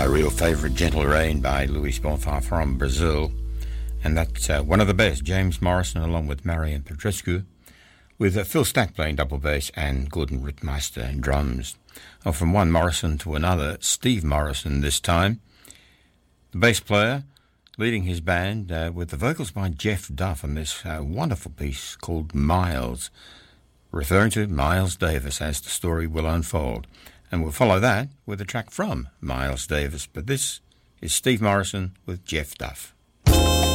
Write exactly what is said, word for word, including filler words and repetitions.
My real favourite, Gentle Rain by Luis Bonfá from Brazil. And that's uh, one of the best, James Morrison along with Marian Petrescu, with uh, Phil Stack playing double bass and Gordon Rittmeister in drums. Oh, from one Morrison to another, Steve Morrison this time, the bass player leading his band uh, with the vocals by Jeff Duff on this uh, wonderful piece called Miles, referring to Miles Davis as the story will unfold. And we'll follow that with a track from Miles Davis. But this is Steve Morrison with Jeff Duff.